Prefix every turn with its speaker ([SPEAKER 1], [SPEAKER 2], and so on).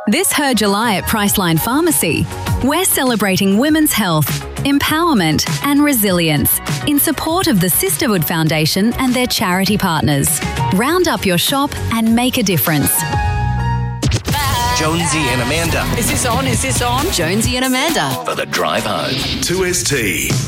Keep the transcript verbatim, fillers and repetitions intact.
[SPEAKER 1] This Her July at Priceline Pharmacy, we're celebrating women's health, empowerment and resilience in support of the Sisterhood Foundation and their charity partners. Round up your shop and make a difference.
[SPEAKER 2] Jonesy and Amanda.
[SPEAKER 3] Is this on? Is this on?
[SPEAKER 4] Jonesy and Amanda.
[SPEAKER 2] For the drive home.
[SPEAKER 5] two S T.